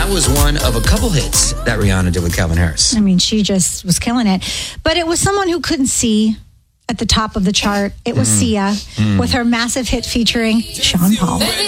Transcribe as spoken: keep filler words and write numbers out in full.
that was one of a couple hits that Rihanna did with Calvin Harris. I mean, she just was killing it. But it was someone who couldn't see at the top of the chart. It was mm. Sia mm. with her massive hit featuring Sean Paul.